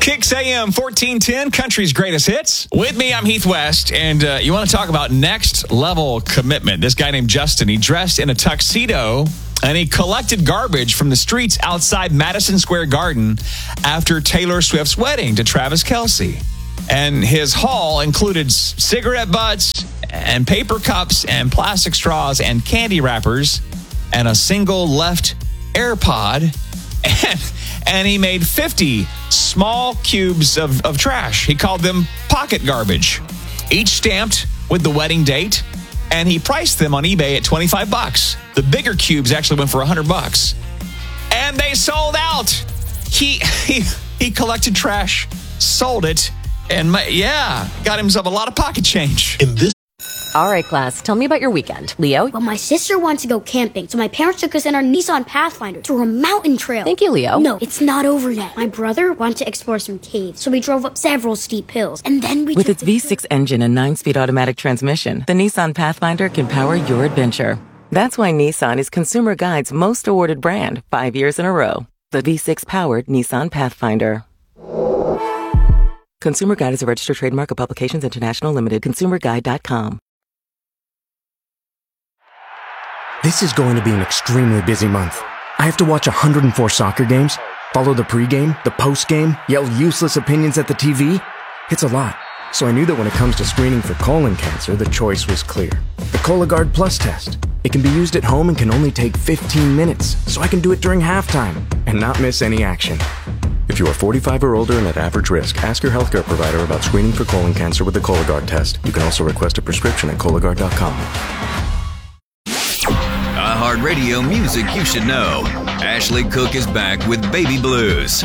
Kicks AM 1410, country's greatest hits. With me, I'm Heath West, and you want to talk about next level commitment. This guy named Justin, he dressed in a tuxedo, and he collected garbage from the streets outside Madison Square Garden after Taylor Swift's wedding to Travis Kelce. And his haul included cigarette butts and paper cups and plastic straws and candy wrappers and a single left AirPod. And he made 50 small cubes of trash. He called them pocket garbage, each stamped with the wedding date. And he priced them on eBay at $25. The bigger cubes actually went for $100. And they sold out. He collected trash, sold it, and got himself a lot of pocket change. All right, class, tell me about your weekend. Leo? Well, my sister wanted to go camping, so my parents took us in our Nissan Pathfinder through a mountain trail. Thank you, Leo. No, it's not over yet. My brother wanted to explore some caves, so we drove up several steep hills, and then we With its V6 engine and 9-speed automatic transmission, the Nissan Pathfinder can power your adventure. That's why Nissan is Consumer Guide's most awarded brand 5 years in a row. The V6-powered Nissan Pathfinder. Consumer Guide is a registered trademark of Publications International Limited. ConsumerGuide.com. This is going to be an extremely busy month. I have to watch 104 soccer games, follow the pregame, the postgame, yell useless opinions at the TV. It's a lot. So I knew that when it comes to screening for colon cancer, the choice was clear. The Cologuard Plus test. It can be used at home and can only take 15 minutes, so I can do it during halftime and not miss any action. If you are 45 or older and at average risk, ask your healthcare provider about screening for colon cancer with the Cologuard test. You can also request a prescription at Cologuard.com. iHeartRadio music you should know. Ashley Cook is back with Baby Blues.